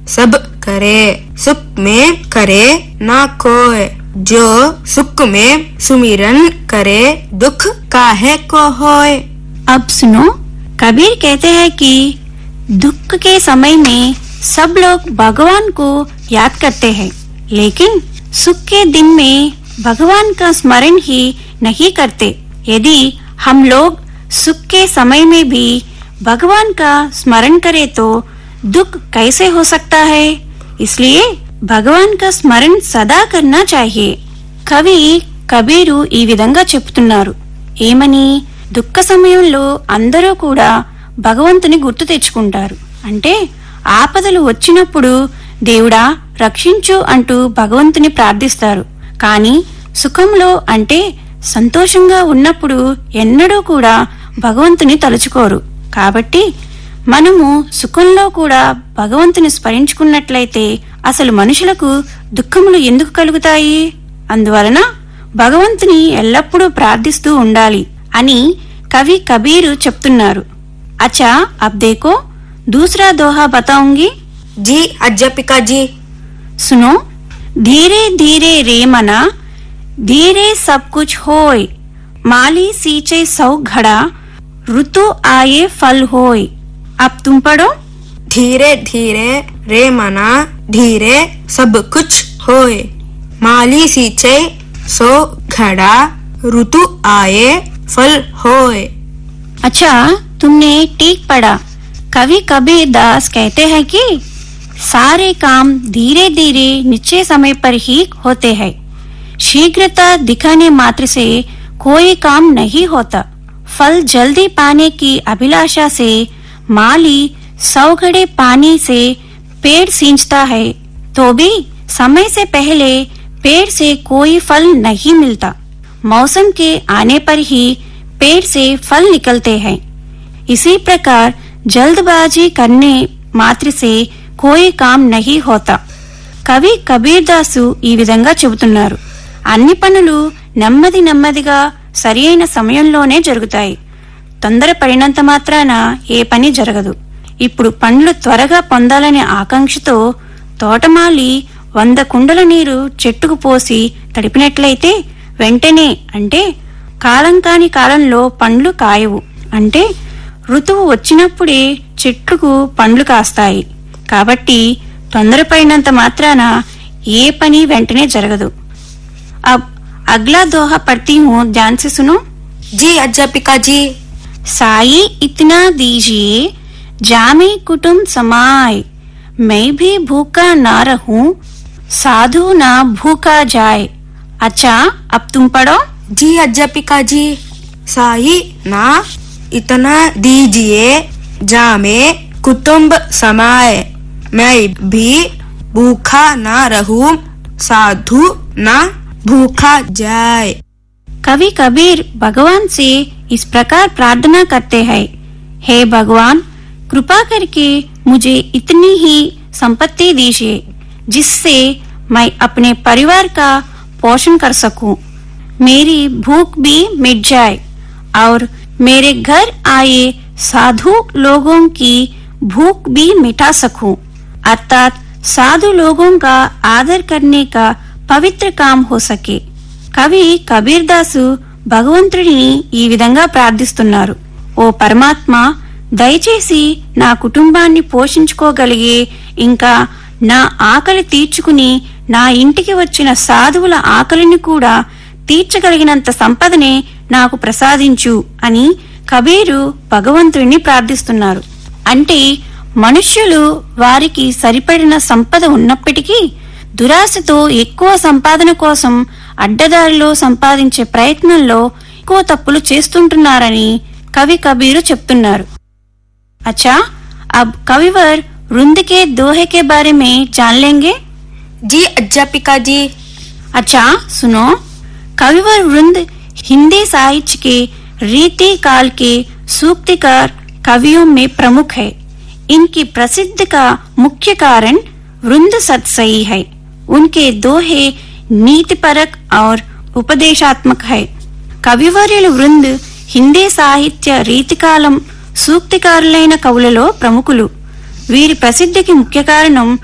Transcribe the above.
सब करे, सुख में करे ना कोय, जो सुख में सुमिरन करे दुख काहे को होय। अब सुनो, कबीर कहते हैं कि दुख के समय में सब लोग भगवान को याद करते हैं, लेकिन सुख के दिन में भगवान का स्मरण ही नहीं करते। यदि हम लोग सुख के समय में भी भगवान का स्मरण करें तो दुख कैसे हो सकता है? इसलिए भगवान का స్మరణ సదా करना चाहिए। కవి కబీరు ఈ విధంగా చెప్తున్నారు. ఏమని? దుఃఖ సమయంలో అందరూ కూడా భగవంతుని గుర్తు తెచ్చుకుంటారు. అంటే ఆపదలు వచ్చినప్పుడు దేవుడా రక్షించు అంటూ భగవంతుని ప్రార్థిస్తారు. కానీ సుఖంలో అంటే సంతోషంగా ఉన్నప్పుడు ఎన్నడూ కూడా భగవంతుని తలుచుకోరు. కాబట్టి మనము సుఖంలో కూడా భగవంతుని స్మరించుకున్నట్లయితే అసలు మనుషులకు దుఃఖములు ఎందుకు కలుగుతాయి? అందువలన భగవంతుని ఎల్లప్పుడూ ప్రార్థిస్తూ ఉండాలి అని కవి కబీరు చెప్తున్నారు. అచ్చా అబ్ దేకో दूसरा दोहा बताऊंगी। जी अध्यापिका जी। सुनो, धीरे धीरे रे मना, धीरे सब कुछ होय, माली सींचे सौ घड़ा, ऋतु आए फल होय। अब तुम पढ़ो। धीरे धीरे रे मना, धीरे सब कुछ होय, माली सींचे सौ घड़ा, ऋतु आए फल होय। अच्छा, तुमने ठीक पढ़ा। कवि कबीर दास कहते हैं कि सारे काम धीरे धीरे निश्चय समय पर ही होते हैं। शीघ्रता दिखाने मात्र से कोई काम नहीं होता। फल जल्दी पाने की अभिलाषा से माली 100 घड़े पानी से पेड़ सींचता है तो भी समय से पहले पेड़ से कोई फल नहीं मिलता। मौसम के आने पर ही पेड़ से फल निकलते हैं। इसी प्रकार जल्दबाजी करने मात्र से कोई काम नहीं होता। కవి కబీర్ దాసు ఈ విధంగా చెబుతున్నారు. అన్ని పనులు నెమ్మది నెమ్మదిగా సరి అయిన సమయంలోనే జరుగుతాయి. తొందరపడినంత మాత్రాన ఏ పని జరగదు. ఇప్పుడు పండ్లు త్వరగా పొందాలనే ఆకాంక్షతో తోటమాలి 100 కుండల నీరు చెట్టుకు పోసి తడిపినట్లయితే వెంటనే అంటే కాలం కాని కాలంలో పండ్లు కాయవు. అంటే ఋతువు వచ్చినప్పుడే చెట్లకు పండ్లు కాస్తాయి. కాబట్టి తొందరపడినంత మాత్రాన ఏ పని వెంటనే జరగదు. अब अगला दोहा पढ़ती हूँ, ध्यान से सुनो। जी अध्यापिका जी। साई इतना दीजिए जामे कुटुंब समाय, मैं भी भूखा ना रहूं, साधु ना भूखा जाए। अच्छा, अब तुम पढ़ो। जी अध्यापिका जी। साई ना इतना दीजिए जामे कुटुंब समाय, मैं भी भूखा ना रहूं, साधु ना भूखा जाए। कवि कबीर भगवान से इस प्रकार प्रार्थना करते हैं, हे भगवान, कृपा करके मुझे इतनी ही संपत्ति दीजिए जिससे मैं अपने परिवार का पोषण कर सकूं, मेरी भूख भी मिट जाए और मेरे घर आए साधु लोगों की भूख भी मिटा सकूं, अर्थात साधु लोगों का आदर करने का పవిత్ర కామ్ హో సకే। కవి కబీర్ దాసు భగవంతుడిని ఈ విధంగా ప్రార్థిస్తున్నారు. ఓ పరమాత్మ, దయచేసి నా కుటుంబాన్ని పోషించుకోగలిగే, ఇంకా నా ఆకలి తీర్చుకుని నా ఇంటికి వచ్చిన సాధువుల ఆకలిని కూడా తీర్చగలిగినంత సంపదనే నాకు ప్రసాదించు అని కబీరు భగవంతుడిని ప్రార్థిస్తున్నారు. అంటే మనుష్యులు వారికి సరిపడిన సంపద ఉన్నప్పటికీ దురాశతో ఎక్కువ సంపాదన కోసం అడ్డదారిలో సంపాదించే ప్రయత్నంలో ఎక్కువ తప్పులు చేస్తుంటున్నారని కవి కబీరు చెప్తున్నారు. अच्छा, अब कविवर वृंद के दोहे के बारे में जान लेंगे। जी अध्यापिका जी। अच्छा सुनो, कविवर वृंद हिंदी साहित्य के रीति काल के सूक्तिकार कवियों में प्रमुख है। इनकी प्रसिद्ध का मुख्य कारण वृंद सत्सई है। उनके दोहे नीतिपरक और उपदेशात्मक है। కవివర్యులు వృంద్ హిందీ సాహిత్య రీతికాలం సూక్తికారులైన కవులలో ప్రముఖులు. వీరి ప్రసిద్ధికి ముఖ్య కారణం